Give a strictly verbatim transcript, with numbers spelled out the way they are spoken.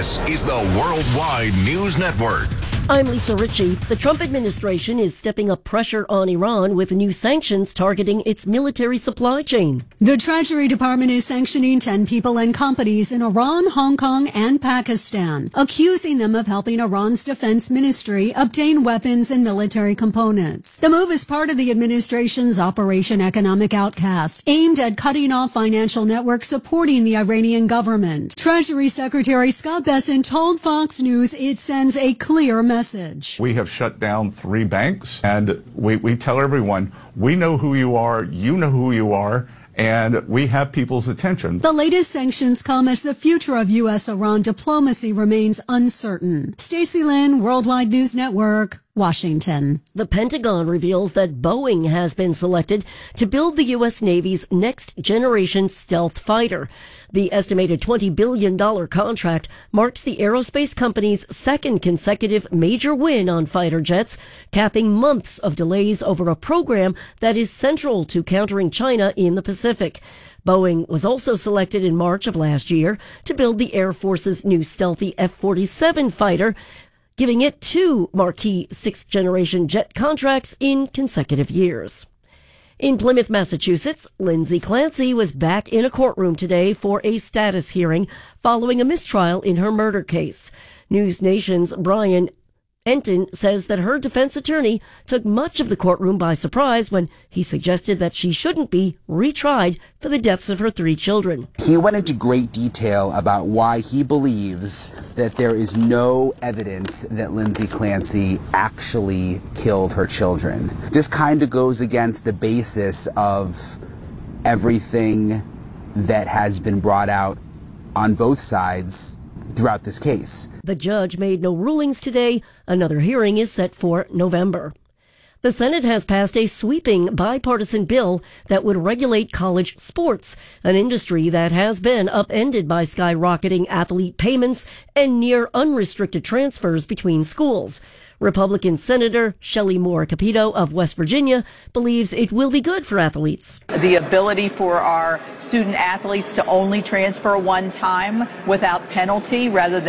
This is the Worldwide News Network. I'm Lisa Ritchie. The Trump administration is stepping up pressure on Iran with new sanctions targeting its military supply chain. The Treasury Department is sanctioning ten people and companies in Iran, Hong Kong, and Pakistan, accusing them of helping Iran's defense ministry obtain weapons and military components. The move is part of the administration's Operation Economic Outcast, aimed at cutting off financial networks supporting the Iranian government. Treasury Secretary Scott Bessent told Fox News it sends a clear message. Message. We have shut down three banks, and we, we tell everyone, we know who you are, you know who you are, and we have people's attention. The latest sanctions come as the future of U S Iran diplomacy remains uncertain. Stacey Lynn, Worldwide News Network, Washington. The Pentagon reveals that Boeing has been selected to build the U S Navy's next generation stealth fighter. The estimated twenty billion dollars contract marks the aerospace company's second consecutive major win on fighter jets, capping months of delays over a program that is central to countering China in the Pacific. Boeing was also selected in March of last year to build the Air Force's new stealthy F forty-seven fighter, giving it two marquee sixth-generation jet contracts in consecutive years. In Plymouth, Massachusetts, Lindsay Clancy was back in a courtroom today for a status hearing following a mistrial in her murder case. News Nation's Brian Enton says that her defense attorney took much of the courtroom by surprise when he suggested that she shouldn't be retried for the deaths of her three children. He went into great detail about why he believes that there is no evidence that Lindsay Clancy actually killed her children. This kind of goes against the basis of everything that has been brought out on both sides throughout this case. The judge made no rulings today. Another hearing is set for November. The Senate has passed a sweeping bipartisan bill that would regulate college sports, an industry that has been upended by skyrocketing athlete payments and near unrestricted transfers between schools. Republican Senator Shelley Moore Capito of West Virginia believes it will be good for athletes. The ability for our student athletes to only transfer one time without penalty rather than